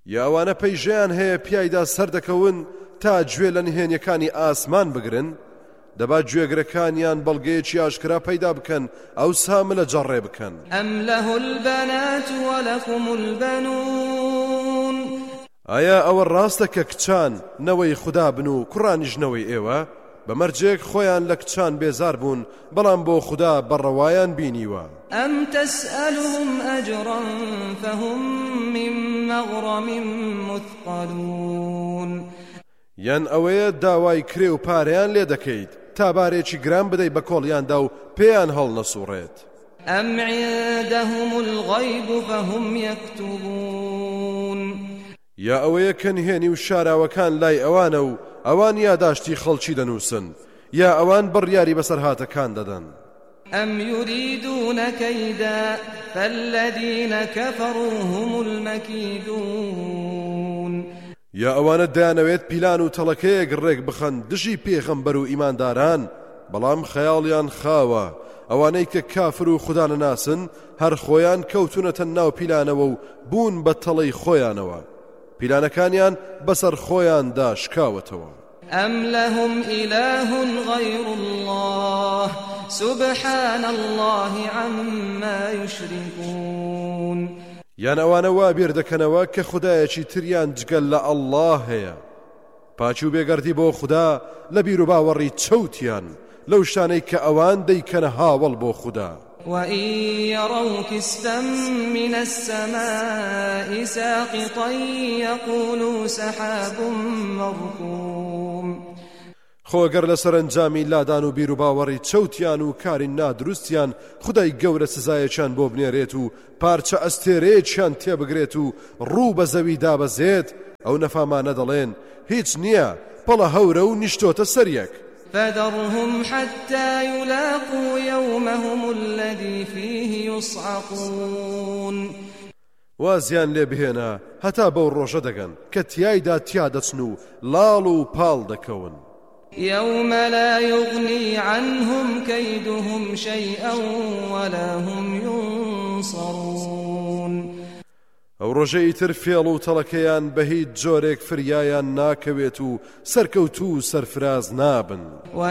یاوانە پەیژەیان هەیە پیایدا سەردەکەون تا گوێ لە نهێنیەکانی ئاسمان بگرن دەبا گوێگرەکانیان بەڵگەیەکی ئاشکرا پەیدا بکەن ئەو سامە لە جەڕێ بکەن ئەم لەه البەنات وەلەکم البەنون ئایا ئەوە ڕاستە کە کچان نەوەی خوددا بن و کوڕانیش نەوەی ئێوە بەمەرجێک خۆیان لە کچان بێزار بوون بەڵام بۆ خوددا بەڕەوایان بینیوە ئەم تەسئەلهم ئەجڕا فەهم من مەغڕەم مثقەلون یان ئەوەیە داوای کرێ و پارەیان لێ دەکەیت تا بارێکی گران بدەیت بە کۆڵیاندا و پێیان هەڵ نەسوڕێت ئەم عندهم الغەیب فەهم یەکتوبون یا ئەوەیە کە نهێنی و شاراوەکان لای ئەوانە و ئەوان یاداشتی خەڵکی دەنووسن یا ئەوان بڕیاری بەسەر هاتەکان دەدەن ئەم یوریدونە کەیدا فالذین کەفەڕوا هم المەکیدون یا ئەوانە دەیانەوێت پیلان و تەڵەکەیەک ڕێک بخەن دژی پێغەمبەر و ئیمانداران بەڵام خەیاڵیان خاوە ئەوانەی کە کافر و خوددا نەناسن هەر خۆیان کەوتونەتە ناو پیلانەوە و بوون بە تەڵەی خۆیانەوە پیلانەکانیان بەسەر خۆیاندا شکاوەتەوە ئەم لەهم ئیلاه غەیر الله سبحان الله عما یشركون یان ئەوانە وا بیر دەکەنەوە کە خودایەکی تریان جگەل لە ئەڵڵاه هەیە پاچی و بێگەردی بۆ خوددا لە بیر و باوەڕی چەوتیان لەو شانەی کە ئەوان دەیکەنە هاوڵ بۆ خوددا وَإِن يَرَوْا كِسْفًا مِّنَ السَّمَاءِ سَاقِطًا يَقُولُوا سَحَابٌ مَّرْكُومٌ خۆگەر لە سەرنجامی لادان و بیر و باوەڕی چەوتیان و کاری نادروستیان خودای گەورە سزایەکیان بۆ بنێرێت و پارچە ئەستێرەیەکیان تێبگرێت و ڕوو بە زەوی دابەزێت ئەو نەفامانە دەڵێن هیچ نییە پەڵە هەورە و نیشتۆتە سەریەک فذرهم حتى يلاقوا يومهم الذي فيه يصعقون وازیان لێ بهێنە هەتا بەو ڕۆژە دەگەن کە تیایدا تیا دەچن و لاڵ و پاڵ دەکەون يوم لا يغني عنهم كيدهم شيئا ولا هم ينصرون ئەو ڕۆژەی تر فێڵ و تەڵەکەیان بە هیچ جۆرێک فریایان ناکەوێت و سەرکەوتو و سەرفراز نابن